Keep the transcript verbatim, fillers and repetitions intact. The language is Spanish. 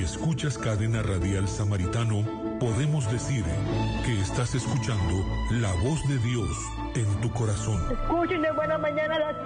escuchas Cadena Radial Samaritano, podemos decir que estás escuchando la voz de Dios en tu corazón. Escuchen de buena mañana las